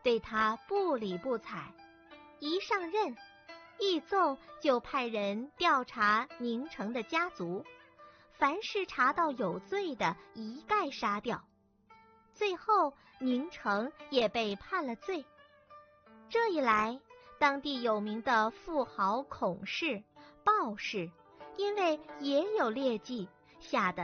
对他不理不睬。一上任，义奏就派人调查宁城的家族，凡是查到有罪的，一概杀掉。最后，宁城也被判了罪。这一来，当地有名的富豪孔氏、鲍氏，因为也有劣迹，吓得